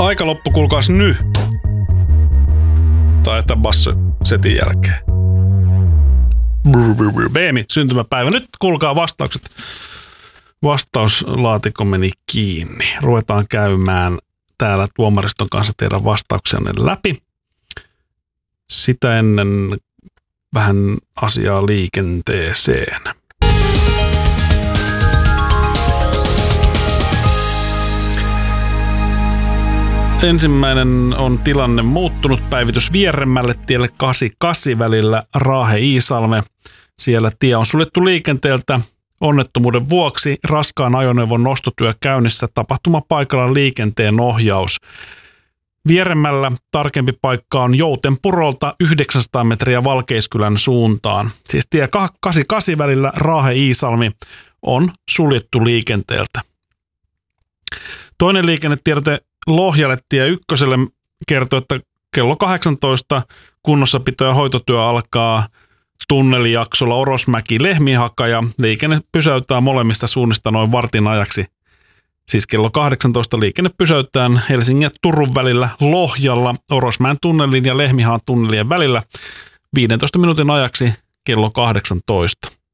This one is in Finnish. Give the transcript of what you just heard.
Aika loppu, kuulkaas nyt. Tai että basso setin jälkeen. Beemi, syntymäpäivä. Nyt kuulkaa vastaukset. Vastauslaatikko meni kiinni. Ruvetaan käymään täällä tuomariston kanssa teidän vastauksenne läpi. Sitä ennen vähän asiaa liikenteeseen. Ensimmäinen on tilanne muuttunut. Päivitys Vieremmälle tielle 88 välillä Raahe-Iisalme. Siellä tie on suljettu liikenteeltä onnettomuuden vuoksi. Raskaan ajoneuvon nostotyö käynnissä. Tapahtumapaikalla liikenteen ohjaus. Vieremmällä tarkempi paikka on Joutenpurolta 900 metriä Valkeiskylän suuntaan. Siis tie 88 välillä Raahe-Iisalmi on suljettu liikenteeltä. Toinen liikennetiedote Lohjalle tie 1 kertoo, että kello 18 kunnossapito- ja hoitotyö alkaa tunnelijaksolla Orosmäki-Lehmihaka ja liikenne pysäyttää molemmista suunnista noin vartin ajaksi. Siis kello 18 liikenne pysäyttää Helsingin ja Turun välillä Lohjalla Orosmäen tunnelin ja Lehmihaan tunnelien välillä 15 minuutin ajaksi kello 18.